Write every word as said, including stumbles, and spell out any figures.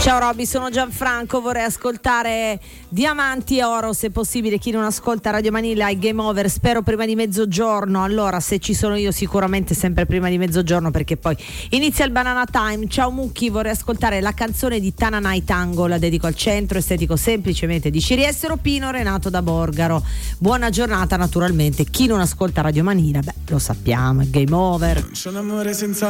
Ciao Robby, sono Gianfranco, vorrei ascoltare Diamanti e Oro, se possibile. Chi non ascolta Radio Manila è game over, spero prima di mezzogiorno. Allora, se ci sono io sicuramente sempre prima di mezzogiorno, perché poi inizia il Banana Time. Ciao Mucchi, vorrei ascoltare la canzone di Tananai Tango, la dedico al centro estetico semplicemente di Ciriestero, Pino Renato da Borgaro. Buona giornata naturalmente. Chi non ascolta Radio Manila, beh, lo sappiamo, è game over. C'è un amore senza